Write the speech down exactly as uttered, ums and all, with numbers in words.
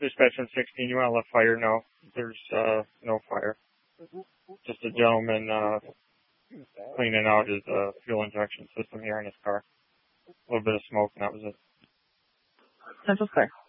Dispatch one sixteen, you want to let fire know? There's uh, no fire. Just a gentleman uh, cleaning out his uh, fuel injection system here in his car. A little bit of smoke, and that was it. Central Square.